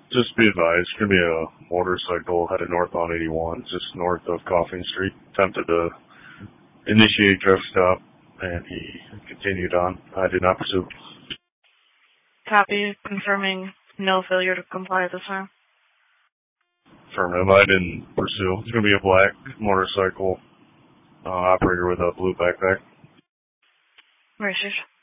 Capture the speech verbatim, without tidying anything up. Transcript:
Just be advised, it's going to be a motorcycle headed north on eighty-one, just north of Coffin Street. Attempted to initiate drift stop, and he continued on. I did not pursue. Copy, confirming no failure to comply at this time. Affirmative, I didn't pursue. It's going to be a black motorcycle uh, operator with a blue backpack. Right,